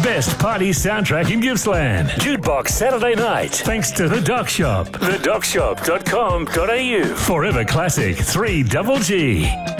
best party soundtrack in Gippsland. Jukebox Saturday night. Thanks to The Doc Shop. TheDocShop.com.au. Forever Classic 3GG.